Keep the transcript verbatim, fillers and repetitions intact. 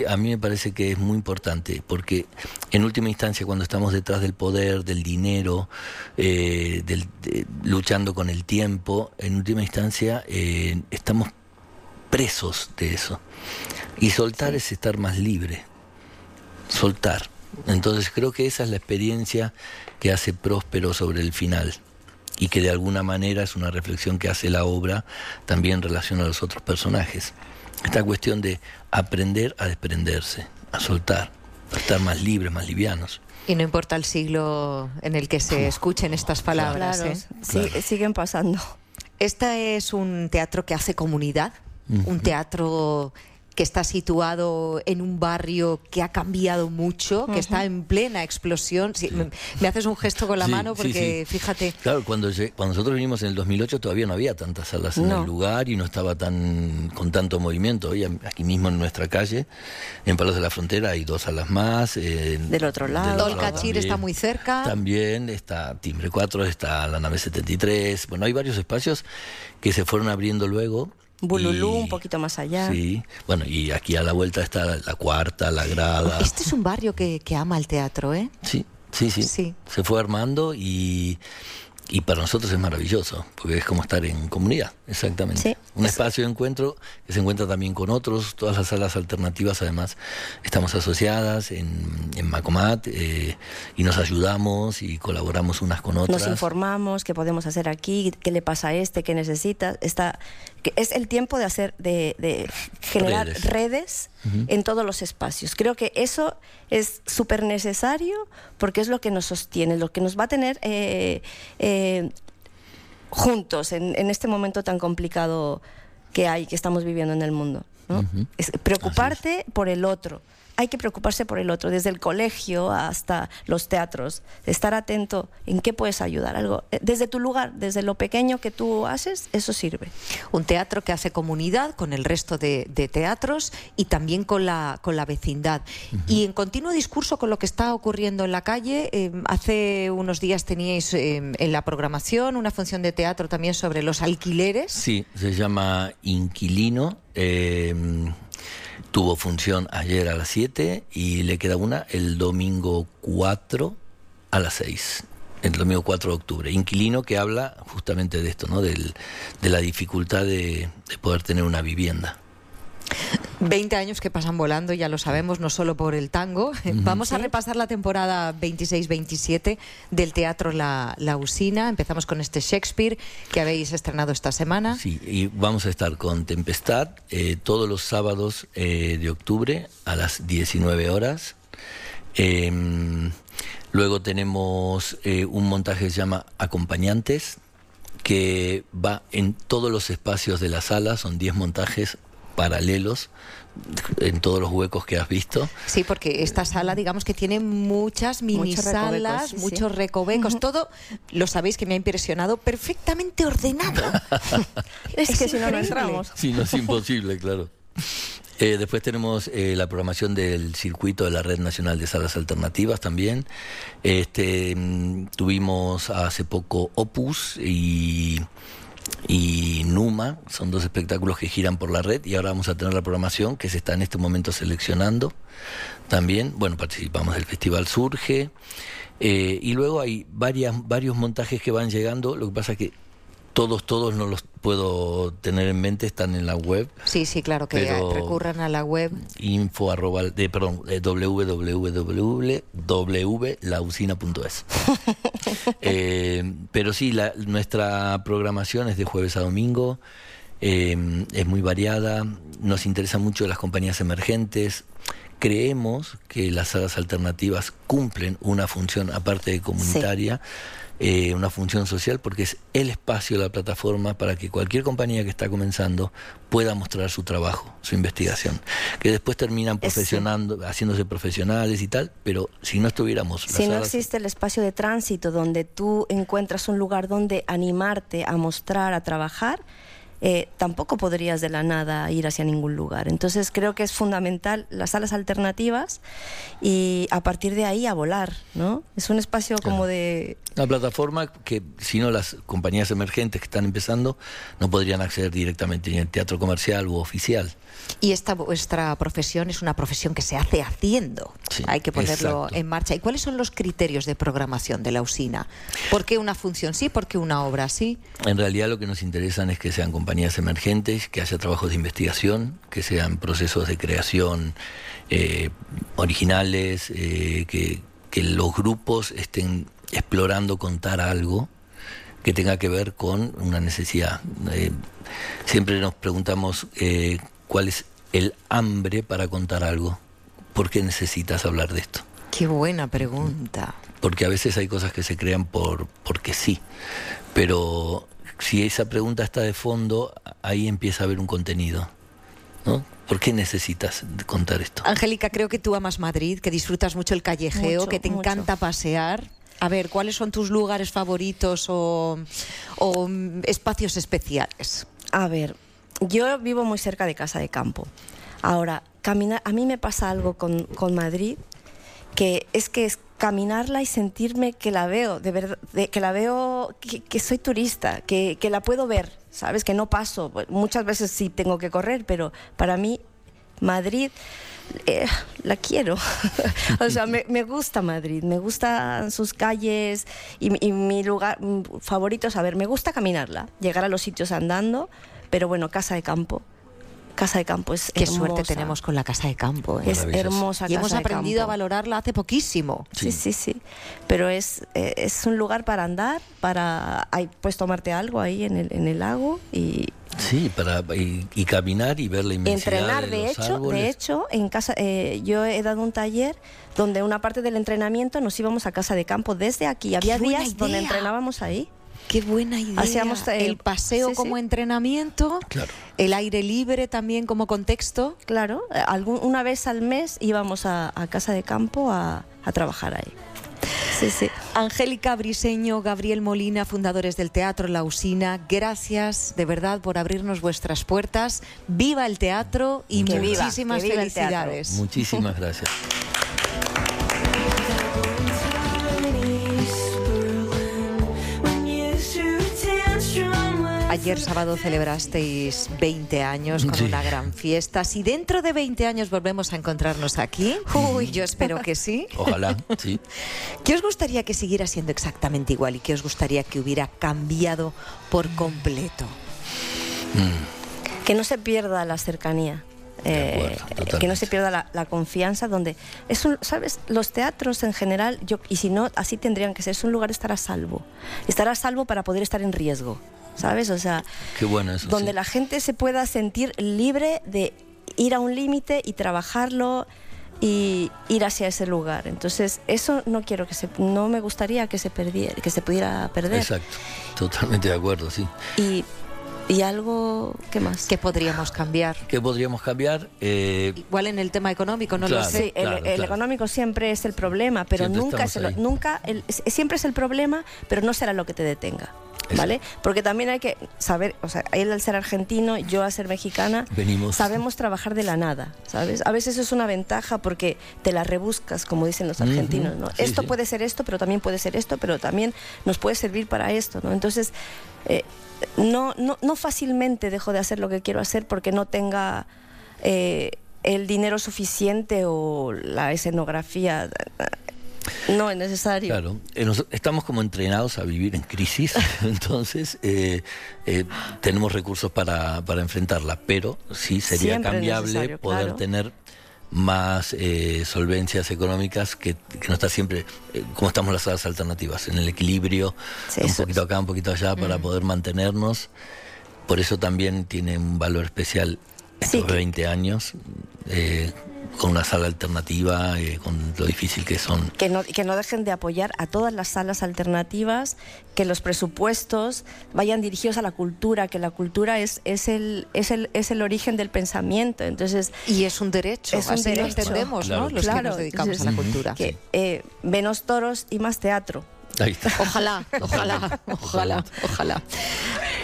A mí me parece que es muy importante, porque en última instancia cuando estamos detrás del poder, del dinero, eh, del, de, luchando con el tiempo, en última instancia eh, estamos presos de eso. Y soltar sí. es estar más libre, soltar. Entonces creo que esa es la experiencia que hace Próspero sobre el final, y que de alguna manera es una reflexión que hace la obra también en relación a los otros personajes. Esta cuestión de aprender a desprenderse, a soltar, a estar más libres, más livianos. Y no importa el siglo en el que se escuchen estas palabras. Claro, ¿eh? sí, claro. Siguen pasando. Este es un teatro que hace comunidad, uh-huh. un teatro que está situado en un barrio que ha cambiado mucho, que uh-huh. está en plena explosión. Sí, sí. Me, me haces un gesto con la sí, mano porque, sí, sí. fíjate... Claro, cuando, cuando nosotros vinimos en el dos mil ocho todavía no había tantas salas no. en el lugar y no estaba tan con tanto movimiento. Hoy aquí mismo en nuestra calle, en Palos de la Frontera, hay dos salas más. Eh, del otro lado. El Cachir está muy cerca. También está Timbre cuatro, está la Nave setenta y tres. Bueno, hay varios espacios que se fueron abriendo luego. Bululú, un poquito más allá. Sí, bueno, y aquí a la vuelta está la, la Cuarta, la Grada. Este es un barrio que, que ama el teatro, ¿eh? Sí, sí, sí, sí. Se fue armando y, y para nosotros es maravilloso, porque es como estar en comunidad, exactamente. Sí. Un espacio de encuentro que se encuentra también con otros, todas las salas alternativas además estamos asociadas en, en Macomat eh, y nos ayudamos y colaboramos unas con otras. Nos informamos qué podemos hacer aquí, qué le pasa a este, qué necesita. Está, que es el tiempo de hacer, de, de generar redes, redes uh-huh. en todos los espacios. Creo que eso es súper necesario porque es lo que nos sostiene, lo que nos va a tener eh, eh, juntos en, en este momento tan complicado que hay, que estamos viviendo en el mundo, ¿no? Uh-huh. Es preocuparte es. por el otro. Hay que preocuparse por el otro, desde el colegio hasta los teatros, estar atento en qué puedes ayudar, algo desde tu lugar, desde lo pequeño que tú haces, eso sirve. Un teatro que hace comunidad con el resto de, de teatros y también con la, con la vecindad. Uh-huh. Y en continuo discurso con lo que está ocurriendo en la calle, eh, hace unos días teníais eh, en la programación una función de teatro también sobre los alquileres. Sí, se llama Inquilino. Eh, Tuvo función ayer a las siete y le queda una el domingo cuatro a las seis. El domingo cuatro de octubre. Inquilino, que habla justamente de esto, ¿no? Del, de la dificultad de, de poder tener una vivienda. veinte años que pasan volando, ya lo sabemos, no solo por el tango. Uh-huh. Vamos ¿Sí? a repasar la temporada veintiséis veintisiete del Teatro La, La Usina. Empezamos con este Shakespeare que habéis estrenado esta semana. Sí, y vamos a estar con Tempestad eh, todos los sábados eh, de octubre a las diecinueve horas. Eh, luego tenemos eh, un montaje que se llama Acompañantes, que va en todos los espacios de la sala, son diez montajes paralelos en todos los huecos que has visto. Sí, porque esta sala, digamos que tiene muchas mini muchos salas, recovecos, sí, muchos sí. recovecos, uh-huh. todo, lo sabéis que me ha impresionado, perfectamente ordenado. es, es que si no, no entramos. Sí, no es imposible, claro. Eh, después tenemos eh, la programación del circuito de la Red Nacional de Salas Alternativas también. Este, tuvimos hace poco Opus y... y Numa, son dos espectáculos que giran por la red y ahora vamos a tener la programación que se está en este momento seleccionando también. Bueno, participamos del Festival Surge eh, y luego hay varias, varios montajes que van llegando, lo que pasa es que todos, todos no los puedo tener en mente, están en la web. Sí, sí, claro, que recurran a la web. Info arroba, de, perdón, eh, w w w punto w la usina punto es. eh, pero sí, la, nuestra programación es de jueves a domingo, eh, es muy variada, nos interesan mucho las compañías emergentes. Creemos que las salas alternativas cumplen una función, aparte de comunitaria, sí. Eh, una función social, porque es el espacio de la plataforma para que cualquier compañía que está comenzando pueda mostrar su trabajo, su investigación, que después terminan profesionando, sí. haciéndose profesionales y tal, pero si no estuviéramos... Si no existe el espacio de tránsito donde tú encuentras un lugar donde animarte a mostrar, a trabajar, eh, tampoco podrías de la nada ir hacia ningún lugar. Entonces creo que es fundamental las salas alternativas y a partir de ahí a volar, ¿no? Es un espacio claro. como de... Una plataforma que, si no, las compañías emergentes que están empezando no podrían acceder directamente ni al teatro comercial u oficial. Y esta vuestra profesión es una profesión que se hace haciendo. Sí, hay que ponerlo exacto. en marcha. ¿Y cuáles son los criterios de programación de la usina? ¿Por qué una función sí? ¿Por qué una obra sí? En realidad lo que nos interesan es que sean compañías emergentes, que haya trabajos de investigación, que sean procesos de creación eh, originales, eh, que, que los grupos estén explorando contar algo que tenga que ver con una necesidad. Eh, siempre nos preguntamos eh, cuál es el hambre para contar algo. ¿Por qué necesitas hablar de esto? Qué buena pregunta. Porque a veces hay cosas que se crean por porque sí, pero si esa pregunta está de fondo, ahí empieza a haber un contenido, ¿no? ¿Por qué necesitas contar esto? Angélica, creo que tú amas Madrid, que disfrutas mucho el callejeo, mucho, que te mucho. encanta pasear. A ver, ¿cuáles son tus lugares favoritos o, o espacios especiales? A ver, yo vivo muy cerca de Casa de Campo. Ahora, caminar, a mí me pasa algo con, con Madrid, que es que es caminarla y sentirme que la veo, de verdad, de, que la veo, que, que soy turista, que, que la puedo ver, ¿sabes? Que no paso. Muchas veces sí tengo que correr, pero para mí Madrid... Eh, la quiero. O sea, me, me gusta Madrid, me gustan sus calles y, y mi lugar favorito es, a ver, me gusta caminarla, llegar a los sitios andando, pero bueno, Casa de Campo. Casa de Campo es Qué hermosa. suerte tenemos con la Casa de Campo, ¿eh? Es hermosa. Y Casa hemos aprendido de a valorarla hace poquísimo. Sí, sí, sí. sí. Pero es, eh, es un lugar para andar, para ahí, puedes tomarte algo ahí en el, en el lago y... Sí, para y, y caminar y ver la inmensidad entrenar, de, de los hecho, árboles. de hecho, en casa, eh, yo he dado un taller donde una parte del entrenamiento nos íbamos a Casa de Campo desde aquí. Había días idea. donde entrenábamos ahí. Qué buena idea. Hacíamos el, el paseo sí, como sí. entrenamiento, claro. el aire libre también como contexto. Claro, algún, una vez al mes íbamos a, a Casa de Campo a, a trabajar ahí. Sí, sí. Angélica Briseño, Gabriel Molina, fundadores del Teatro La Usina, gracias de verdad por abrirnos vuestras puertas. Viva el teatro y Muchas muchísimas viva, que viva el felicidades. Muchísimas gracias. Ayer sábado celebrasteis veinte años con sí. una gran fiesta. Si dentro de veinte años volvemos a encontrarnos aquí, uy, yo espero que sí. Ojalá, sí. ¿Qué os gustaría que siguiera siendo exactamente igual y qué os gustaría que hubiera cambiado por completo? Mm. Que no se pierda la cercanía. Eh, acuerdo, que no se pierda la, la confianza, donde es un, sabes, los teatros en general, yo, y si no, así tendrían que ser, es un lugar estar a salvo, estar a salvo para poder estar en riesgo, ¿sabes? O sea, qué bueno eso, donde sí. la gente se pueda sentir libre de ir a un límite y trabajarlo y ir hacia ese lugar. Entonces, eso no quiero que se, no me gustaría que se perdiera, que se pudiera perder. Exacto, totalmente de acuerdo, sí. Y ¿Y algo, qué más? ¿Qué podríamos cambiar? ¿Qué podríamos cambiar? Eh, Igual en el tema económico, no claro, lo sé. Sí, el, claro, el claro. económico siempre es el problema, pero Siempre nunca, es el, estamos ahí. nunca el, siempre es el problema, pero no será lo que te detenga. Eso. ¿Vale? Porque también hay que saber, o sea, él al ser argentino, yo al ser mexicana, Venimos. sabemos trabajar de la nada, ¿sabes? A veces eso es una ventaja porque te la rebuscas, como dicen los argentinos, ¿no? Sí, esto sí. puede ser esto, pero también puede ser esto, pero también nos puede servir para esto, ¿no? Entonces, eh, no, no, no fácilmente dejo de hacer lo que quiero hacer porque no tenga eh, el dinero suficiente o la escenografía. No es necesario. Claro, eh, nos, estamos como entrenados a vivir en crisis, entonces eh, eh, tenemos recursos para, para enfrentarla, pero sí sería Siempre cambiable necesario, poder claro. tener más eh, solvencias económicas que, que no está siempre, eh, como estamos las salas alternativas, en el equilibrio, Sí, un eso poquito es. acá, un poquito allá, para Mm. poder mantenernos. Por eso también tiene un valor especial estos Sí, que- veinte años, eh, con una sala alternativa, eh, con lo difícil que son. Que no, que no dejen de apoyar a todas las salas alternativas, que los presupuestos vayan dirigidos a la cultura, que la cultura es, es, el, es, el, es el origen del pensamiento. Entonces, Y es un derecho, Es un así lo derecho. entendemos, Claro. ¿no? Los que Claro, nos dedicamos entonces, a la cultura. que eh, menos toros y más teatro. Ahí está. Ojalá, ojalá, ojalá, ojalá.